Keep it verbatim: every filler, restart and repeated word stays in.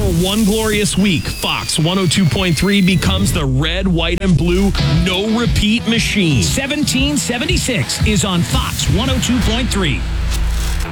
one glorious week, Fox one oh two point three becomes the red, white, and blue no-repeat machine. seventeen seventy-six is on Fox one oh two point three.